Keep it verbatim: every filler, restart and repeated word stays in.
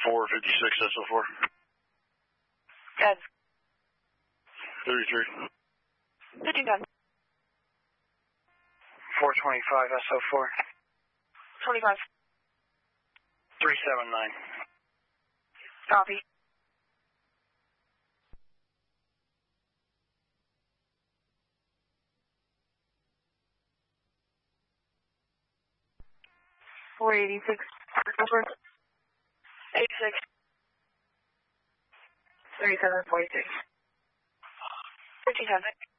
four fifty-six S O four. Good. thirty-three. fifteen gun. four twenty-five S O four. twenty-five. three seven nine. Copy. four eighty-six. Over. eighty-six. thirty-seven forty-six. fifteen hundred.